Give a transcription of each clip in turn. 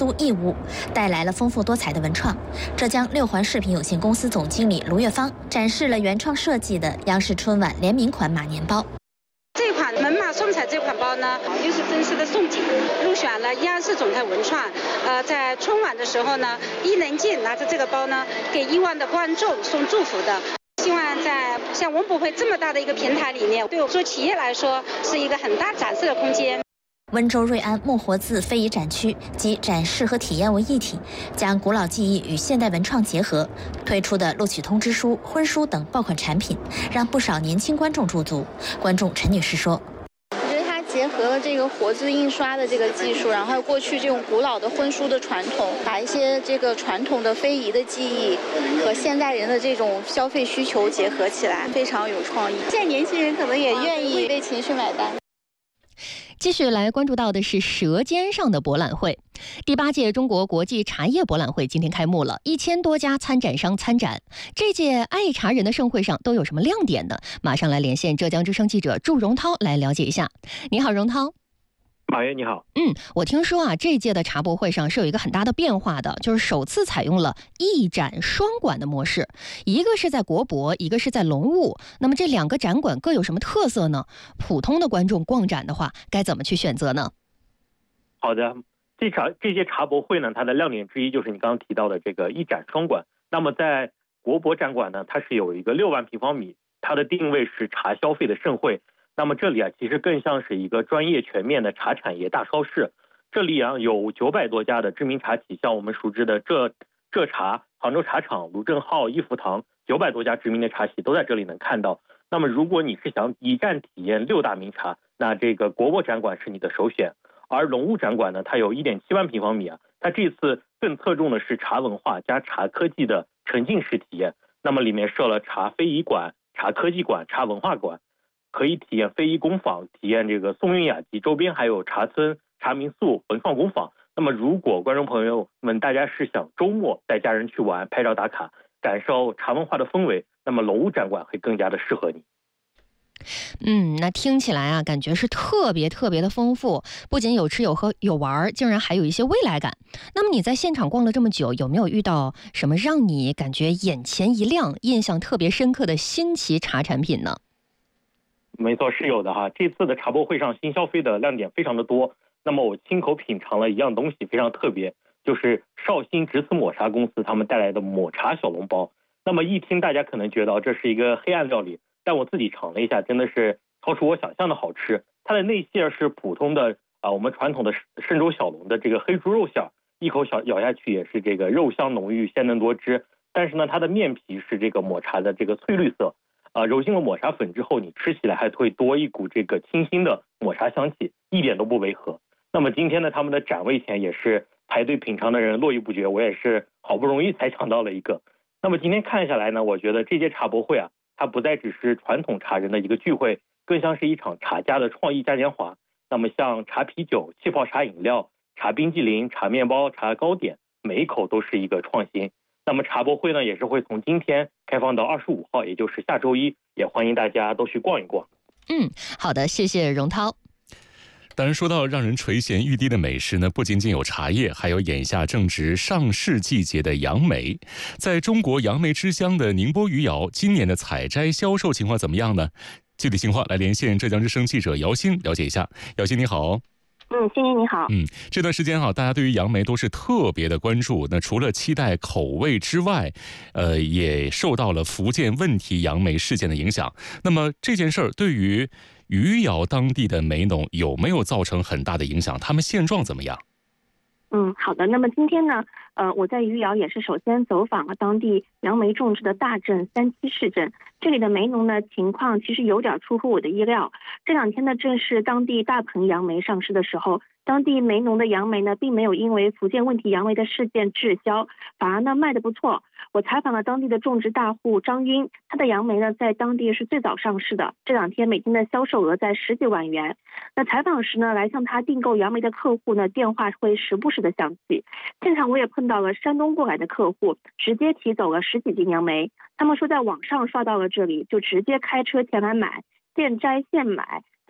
都义乌，带来了丰富多彩的文创。浙江六环饰品有限公司总经理卢月芳展示了原创设计的央视春晚联名款马年包。 这款门马送彩这款包呢，又是真实的宋锦，入选了央视总台文创。在春晚的时候呢，伊能静拿着这个包呢，给亿万的观众送祝福的。希望在像文博会这么大的一个平台里面，对我们做企业来说是一个很大展示的空间。 温州瑞安木活字非遗展区集展示和体验为一体，将古老技艺与现代文创结合，推出的录取通知书、婚书等爆款产品，让不少年轻观众驻足。观众陈女士说：“ 我觉得它结合了这个活字印刷的这个技术，然后还有过去这种古老的婚书的传统，把一些这个传统的非遗的技艺和现代人的这种消费需求结合起来，非常有创意。现在年轻人可能也愿意为情绪买单。” 继续来关注到的是舌尖上的博览会。第8届中国国际茶叶博览会今天开幕了，1000多家参展商参展。这届爱茶人的盛会上都有什么亮点呢？马上来连线浙江之声记者祝荣涛来了解一下。你好，荣涛。 马爷你好。 我听说啊，这届的茶博会上是有一个很大的变化的，就是首次采用了一展双馆的模式，一个是在国博，一个是在龙物。那么这2个展馆各有什么特色呢？普通的观众逛展的话，该怎么去选择呢？ 好的，这届茶博会呢，它的亮点之一就是你刚刚提到的这个一展双馆。那么在国博展馆呢，它是有一个6万平方米，它的定位是茶消费的盛会。那么这里啊，其实更像是一个专业全面的茶产业大超市。这里啊有900多家的知名茶企，像我们熟知的浙茶、杭州茶厂、卢正浩、益福堂，900多家知名的茶企都在这里能看到。那么如果你是想一站体验6大名茶，那这个国博展馆是你的首选。而龙物展馆呢，它有1.7万平方米啊，它这次更侧重的是茶文化加茶科技的沉浸式体验。那么里面设了茶非遗馆、茶科技馆、茶文化馆，可以体验非遗工坊，体验这个宋韵雅集，周边还有茶村、茶民宿、文创工坊。那么如果观众朋友们大家是想周末带家人去玩、拍照打卡，感受茶文化的氛围，那么龙物展馆会更加的适合你。 那听起来啊，感觉是特别的丰富，不仅有吃有喝有玩，竟然还有一些未来感。那么你在现场逛了这么久，有没有遇到什么让你感觉眼前一亮、印象特别深刻的新奇茶产品呢？ 没错，是有的哈。这次的茶博会上新消费的亮点非常的多。那么我亲口品尝了一样东西，非常特别，就是绍兴直刺抹茶公司他们带来的抹茶小笼包。那么一听大家可能觉得这是一个黑暗料理，但我自己尝了一下，真的是超出我想象的好吃。它的内馅是普通的我们传统的嵊州小笼的这个黑猪肉馅，一口咬下去也是这个肉香浓郁、鲜嫩多汁。但是呢，它的面皮是这个抹茶的这个翠绿色。揉进了抹茶粉之后，你吃起来还会多一股这个清新的抹茶香气，一点都不违和。那么今天呢，他们的展位前也是排队品尝的人络绎不绝，我也是好不容易才抢到了一个。那么今天看下来呢，我觉得这届茶博会啊，它不再只是传统茶人的一个聚会，更像是一场茶家的创意嘉年华。那么像茶啤酒、气泡茶饮料、茶冰激凌、茶面包、茶糕点，每一口都是一个创新。那么茶博会呢，也是会从今天开放到25号，也就是下周一，也欢迎大家都去逛一逛。 好的，谢谢荣涛。 当然，说到让人垂涎欲滴的美食呢，不仅仅有茶叶，还有眼下正值上市季节的杨梅。在中国杨梅之乡的宁波余姚，今年的采摘销售情况怎么样呢？具体情况来连线浙江之声记者姚鑫了解一下。姚鑫你好。 欣欣你好。 这段时间大家对于杨梅都是特别的关注。那除了期待口味之外，也受到了福建问题杨梅事件的影响。那么这件事儿对于余姚当地的梅农有没有造成很大的影响？他们现状怎么样？ 好的。那么今天呢，我在余姚也是首先走访了当地杨梅种植的大镇3期市镇。这里的梅农呢，情况其实有点出乎我的意料。这2天呢，正是当地大棚杨梅上市的时候，当地梅农的杨梅呢，并没有因为福建问题杨梅的事件滞销，反而呢卖得不错。我采访了当地的种植大户张晕，他的杨梅呢在当地是最早上市的，这2天每天的销售额在10几万元。那采访时呢，来向他订购杨梅的客户呢，电话会时不时的响起。现场我也碰到了山东过来的客户，直接提走了10几斤杨梅。他们说在网上刷到了这里，就直接开车前来买，现摘现买，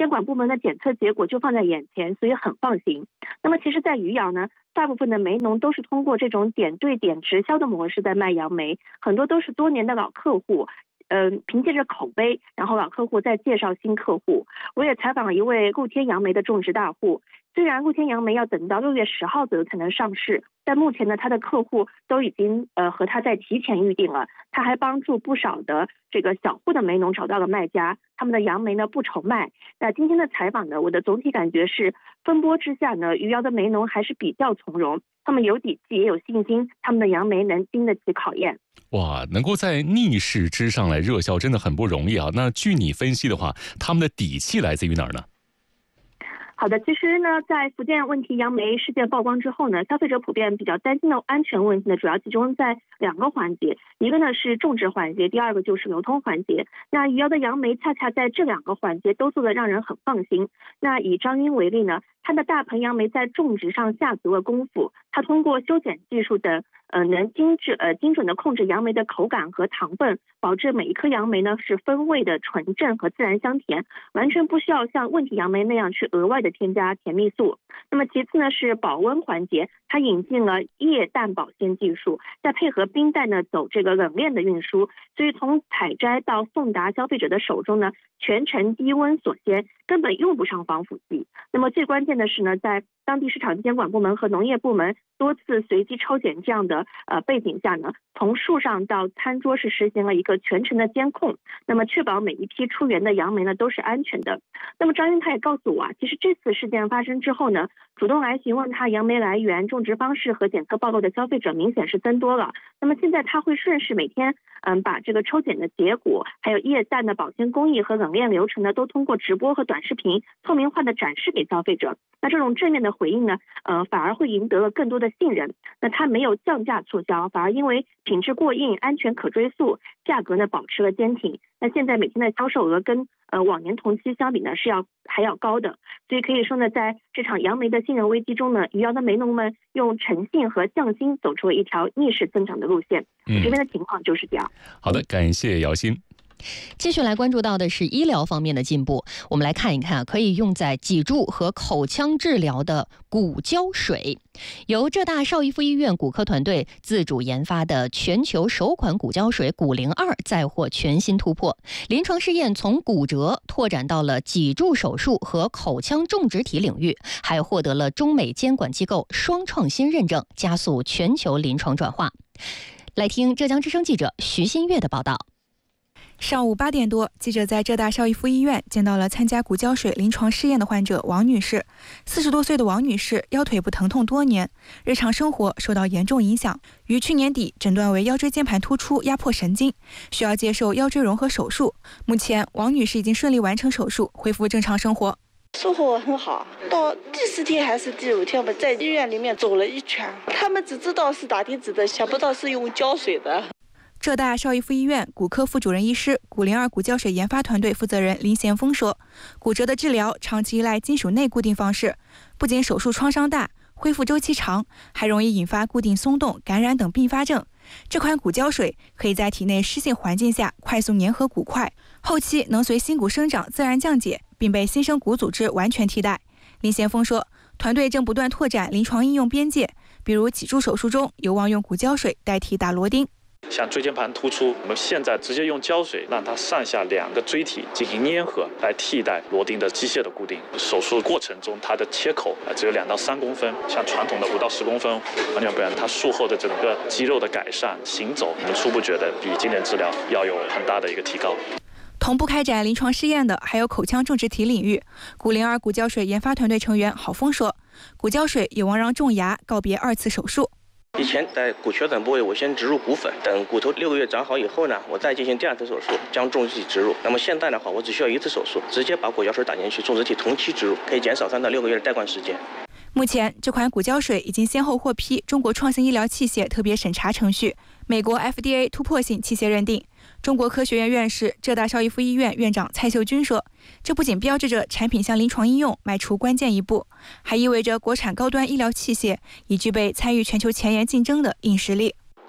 监管部门的检测结果就放在眼前，所以很放心。那么其实在余姚呢，大部分的煤农都是通过这种点对点直销的模式在卖杨梅，很多都是多年的老客户。凭借着口碑，然后老客户再介绍新客户。我也采访了一位露天杨梅的种植大户，虽然露天杨梅要等到6月10号左右才能上市，但目前呢，他的客户都已经和他在提前预定了。他还帮助不少的这个小户的梅农找到了卖家，他们的杨梅呢不愁卖。那今天的采访呢，我的总体感觉是，风波之下呢，余姚的梅农还是比较从容，他们有底气也有信心，他们的杨梅能经得起考验。 哇，能够在逆势之上来热销，真的很不容易啊！那据你分析的话，他们的底气来自于哪儿呢？ 好的，其实呢，在福建问题杨梅事件曝光之后呢，消费者普遍比较担心的安全问题呢，主要集中在2个环节，一个呢是种植环节，第二个就是流通环节。那余姚的杨梅恰恰在这2个环节都做得让人很放心。那以张英为例呢，他的大棚杨梅在种植上下足了功夫，他通过修剪技术等能精准的控制杨梅的口感和糖分，保证每一颗杨梅呢是风味的纯正和自然香甜，完全不需要像问题杨梅那样去额外的添加甜蜜素。那么其次呢是保温环节，它引进了液氮保鲜技术，再配合冰袋呢走这个冷链的运输，所以从采摘到送达消费者的手中呢，全程低温锁鲜，根本用不上防腐剂。那么最关键的是呢，在当地市场监管部门和农业部门多次随机抽检这样的背景下呢，从树上到餐桌是实行了一个全程的监控，那么确保每一批出园的杨梅呢都是安全的。那么张英他也告诉我其实这次事件发生之后呢，主动来询问他杨梅来源、种植方式和检测报告的消费者明显是增多了。那么现在他会顺势每天把这个抽检的结果，还有液氮的保鲜工艺和冷链流程呢，都通过直播和短视频透明化的展示给消费者。那这种正面的回应呢，反而会赢得了更多的信任。那它没有降价促销，反而因为品质过硬、安全可追溯，价格呢保持了坚挺。那现在每天的销售额跟往年同期相比呢还要高的，所以可以说呢，在这场杨梅的信任危机中呢，余姚的梅农们用诚信和匠心走出了一条逆势增长的路线。这边的情况就是这样。 好的，感谢姚鑫。 继续来关注到的是医疗方面的进步，我们来看一看可以用在脊柱和口腔治疗的骨胶水。由浙大邵逸夫医院骨科团队自主研发的全球首款骨胶水骨龄2再获全新突破，临床试验从骨折拓展到了脊柱手术和口腔种植体领域，还获得了中美监管机构双创新认证，加速全球临床转化。来听浙江之声记者徐新月的报道。 上午8点多，记者在浙大邵逸夫医院见到了参加骨胶水临床试验的患者王女士。40多岁的王女士腰腿部疼痛多年，日常生活受到严重影响，于去年底诊断为腰椎间盘突出压迫神经，需要接受腰椎融合手术。目前，王女士已经顺利完成手术，恢复正常生活。 收获很好，到第4天还是第5天，我在医院里面走了一圈，他们只知道是打钉子的，想不到是用胶水的。 浙大邵逸夫医院骨科副主任医师、骨龄2骨胶水研发团队负责人林贤峰说，骨折的治疗长期依赖金属内固定方式，不仅手术创伤大，恢复周期长，还容易引发固定松动、感染等并发症。这款骨胶水可以在体内湿性环境下快速粘合骨块，后期能随新骨生长自然降解，并被新生骨组织完全替代。林贤峰说，团队正不断拓展临床应用边界，比如脊柱手术中有望用骨胶水代替打螺钉。 像椎间盘突出，我们现在直接用胶水让它上下2个椎体进行粘合，来替代螺钉的机械的固定。手术过程中，它的切口只有2到3公分，像传统的5到10公分完全不一样。它术后的整个肌肉的改善、行走，我们初步觉得比经典治疗要有很大的一个提高。 同步开展临床试验的还有口腔种植体领域。骨龄2骨胶水研发团队成员郝峰说，骨胶水有望让种牙告别2次手术。 以前在骨缺等部位，我先植入骨粉，等骨头6个月长好以后呢，我再进行第2次手术，将种植体植入。那么现在的话，我只需要1次手术，直接把骨胶水打进去，种植体同期植入，可以减少3到6个月的待惯时间。 目前，这款骨胶水已经先后获批中国创新医疗器械特别审查程序、美国 FDA 突破性器械认定。中国科学院院士、浙大邵逸夫医院院长蔡秀军说，这不仅标志着产品向临床应用迈出关键一步，还意味着国产高端医疗器械已具备参与全球前沿竞争的硬实力。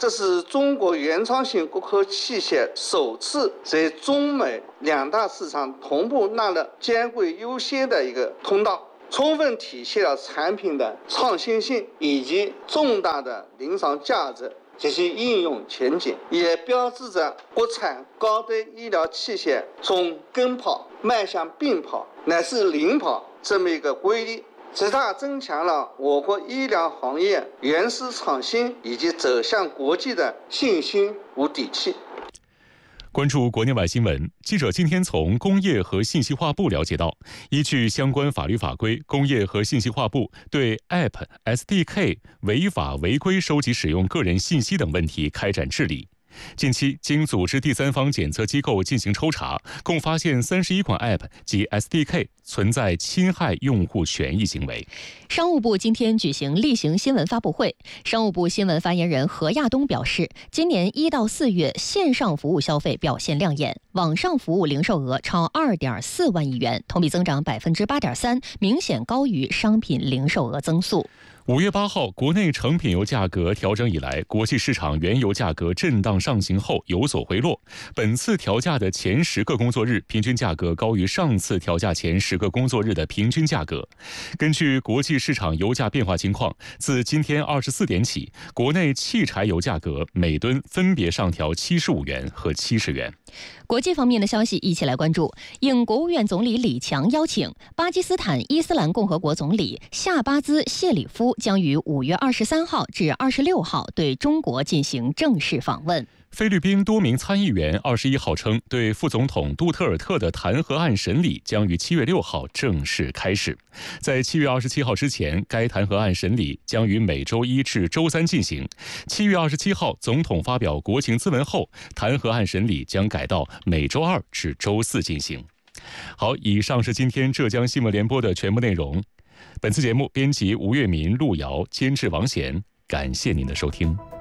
这是中国原创性骨科器械首次在中美两大市场同步纳入监管优先的一个通道，充分体现了产品的创新性以及重大的临床价值及其应用前景，也标志着国产高端医疗器械从跟跑迈向并跑乃至领跑这么一个规律，极大增强了我国医疗行业原始创新以及走向国际的信心与底气。 关注国内外新闻，记者今天从工业和信息化部了解到，依据相关法律法规，工业和信息化部对 App、SDK 违法违规收集使用个人信息等问题开展治理。近期经组织第三方检测机构进行抽查，共发现31款 App 及 SDK 存在侵害用户权益行为。 商务部今天举行例行新闻发布会，商务部新闻发言人何亚东表示，今年1到4月线上服务消费表现亮眼，网上服务零售额超2.4万亿元，同比增长8.3%，明显高于商品零售额增速。 5月8号，国内成品油价格调整以来，国际市场原油价格震荡上行后有所回落。本次调价的前10个工作日平均价格高于上次调价前10个工作日的平均价格。根据国际市场油价变化情况，自今天24点起，国内汽柴油价格每吨分别上调75元和70元。 国际方面的消息一起来关注。应国务院总理李强邀请，巴基斯坦伊斯兰共和国总理夏巴兹·谢里夫将于5月23号至26号对中国进行正式访问。 菲律宾多名参议员21号称，对副总统杜特尔特的弹劾案审理将于7月6号正式开始。在7月27号之前，该弹劾案审理将于每周1至周3进行。7月27号总统发表国情咨文后，弹劾案审理将改到每周2至周4进行。好，以上是今天浙江新闻联播的全部内容。本次节目编辑吴月民、陆瑶，监制王贤，感谢您的收听。